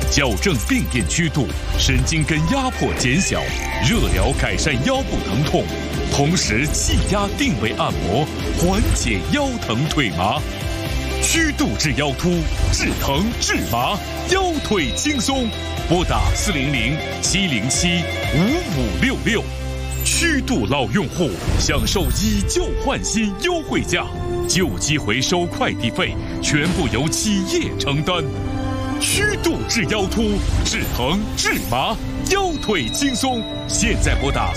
矫正病变曲度，神经根压迫减小，热疗改善腰部疼痛，同时气压定位按摩，缓解腰疼腿麻。曲度治腰突，治疼治麻，腰腿轻松。拨打400-707-5566。曲度老用户享受以旧换新优惠价，旧机回收快递费全部由企业承担。曲度治腰突，治疼治麻，腰腿轻松。现在拨打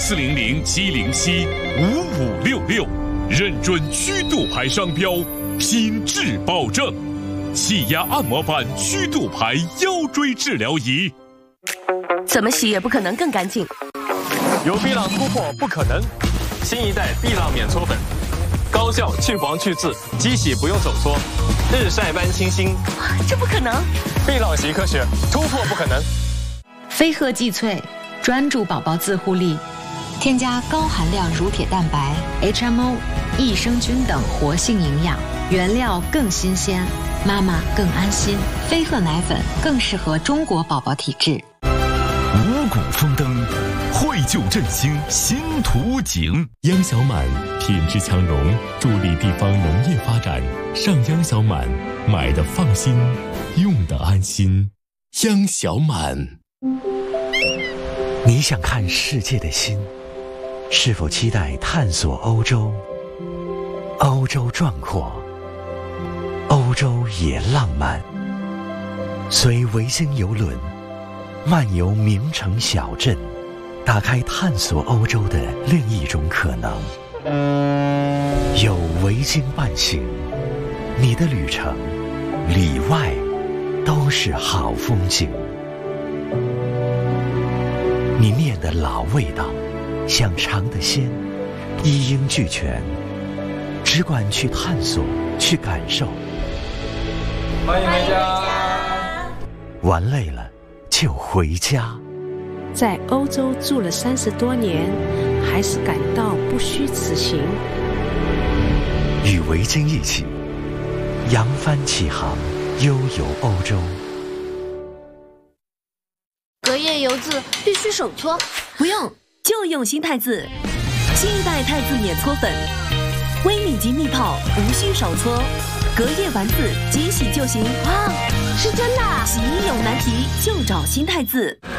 400-707-5566，认准曲度牌商标，品质保证。气压按摩板曲度牌腰椎治疗仪， 怎么洗也不可能更干净。 有碧浪突破不可能，新一代碧浪免搓粉，高效去黄去渍，机洗不用手搓，日晒般清新。 这不可能！ 碧浪洗科学，突破不可能。 飞鹤济萃，专注宝宝自护力，添加高含量乳铁蛋白、HMO、益生菌等活性营养，原料更新鲜，妈妈更安心。飞鹤奶粉更适合中国宝宝体质。 五谷丰登，绘就振兴新图景。 秧小满品质强融，助力地方农业发展。上秧小满，买的放心，用的安心。秧小满。 你想看世界的心，是否期待探索欧洲？欧洲壮阔，欧洲也浪漫。随维京邮轮漫游名城小镇，打开探索欧洲的另一种可能。有维京伴行，你的旅程里外都是好风景。你念的老味道，想尝的鲜，一应俱全，只管去探索，去感受。 欢迎回家。 玩累了就回家。 在欧洲住了30多年，还是感到不虚此行。 与维京一起扬帆起航，悠游欧洲。 隔夜油渍必须手搓， 不用，就用新汰渍。新一代汰渍免搓粉，微米级密泡，无需手搓。隔夜完渍，即洗就行。 哇，是真的！ 洗衣有难题就找新汰渍。